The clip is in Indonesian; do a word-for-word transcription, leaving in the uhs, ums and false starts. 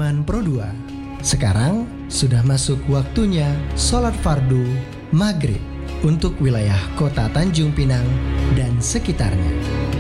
Budiman Pro dua. Sekarang sudah masuk waktunya sholat fardu maghrib untuk wilayah kota Tanjung Pinang dan sekitarnya.